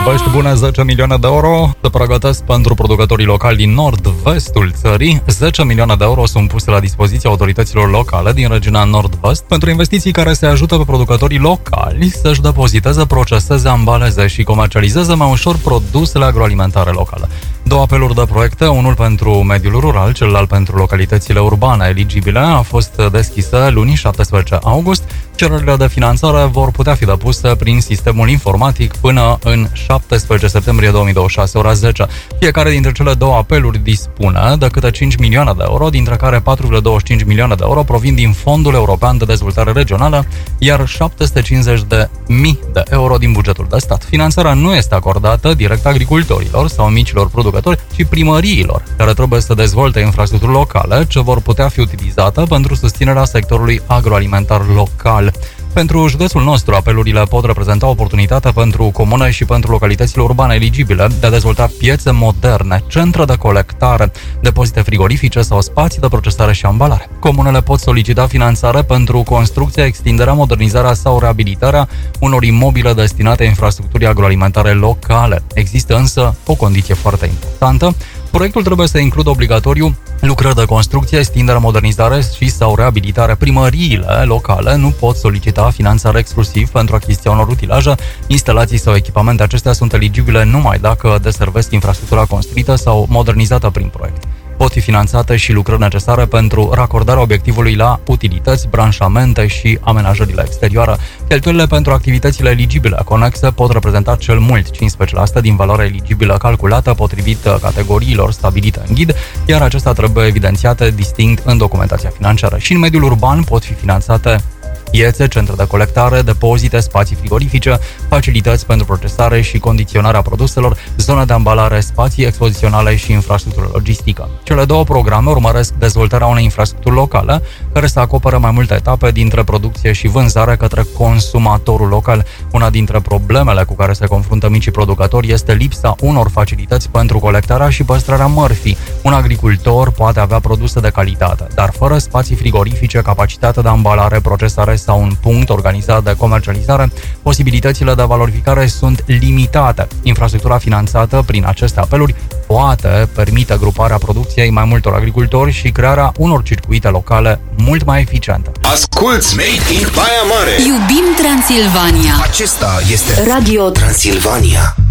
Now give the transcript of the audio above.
Vești bune, 10 milioane de euro se pregătesc pentru producătorii locali din nord-vestul țării. 10 milioane de euro sunt puse la dispoziția autorităților locale din regiunea nord-vest pentru investiții care se ajută pe producătorii locali să-și depoziteze, proceseze, ambaleze și comercializeze mai ușor produsele agroalimentare locale. Două apeluri de proiecte, unul pentru mediul rural, celălalt pentru localitățile urbane eligibile, a fost deschise luni 17 august. Cererile de finanțare vor putea fi depuse prin sistemul informatic până în 17 septembrie 2026, ora 10. Fiecare dintre cele două apeluri dispune de câte 5 milioane de euro, dintre care 4,25 milioane de euro provin din Fondul European de Dezvoltare Regională, iar 750.000 de euro din bugetul de stat. Finanțarea nu este acordată direct agricultorilor sau micilor producători, ci primăriilor, care trebuie să dezvolte infrastructuri locale ce vor putea fi utilizate pentru susținerea sectorului agroalimentar local. Pentru județul nostru, apelurile pot reprezenta oportunitatea pentru comune și pentru localitățile urbane eligibile de a dezvolta piețe moderne, centre de colectare, depozite frigorifice sau spații de procesare și ambalare. Comunele pot solicita finanțare pentru construcția, extinderea, modernizarea sau reabilitarea unor imobile destinate infrastructurii agroalimentare locale. Există însă o condiție foarte importantă. Proiectul trebuie să includă obligatoriu lucrări de construcție, extindere, modernizare și sau reabilitare. Primăriile locale nu pot solicita finanțare exclusiv pentru achiziția unor utilaje, instalații sau echipamente. Acestea sunt eligibile numai dacă deservesc infrastructura construită sau modernizată prin proiect. Pot fi finanțate și lucrări necesare pentru racordarea obiectivului la utilități, branșamente și amenajările exterioare. Cheltuielile pentru activitățile eligibile conexe pot reprezenta cel mult 15% din valoarea eligibilă calculată potrivit categoriilor stabilite în ghid, iar acestea trebuie evidențiate distinct în documentația financiară. Și în mediul urban pot fi finanțate piețe, centre de colectare, depozite, spații frigorifice, facilități pentru procesare și condiționarea produselor, zone de ambalare, spații expoziționale și infrastructură logistică. Cele două programe urmăresc dezvoltarea unei infrastructuri locale care să acopere mai multe etape dintre producție și vânzare către consumatorul local. Una dintre problemele cu care se confruntă micii producători este lipsa unor facilități pentru colectarea și păstrarea mărfii. Un agricultor poate avea produse de calitate, dar fără spații frigorifice, capacitate de ambalare, procesare sau un punct organizat de comercializare, posibilitățile de valorificare sunt limitate. Infrastructura finanțată prin aceste apeluri poate permite gruparea producției mai multor agricultori și crearea unor circuite locale mult mai eficiente. Asculți Made in Baia Mare! Iubim Transilvania! Acesta este Radio Transilvania.